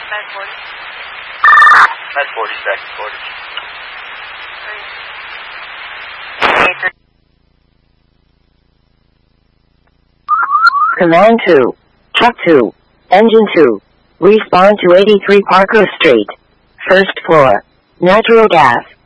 940. 940, second quarter. Command 2. Truck 2. Engine 2. Respond to 83 Parker Street. First floor. Natural gas.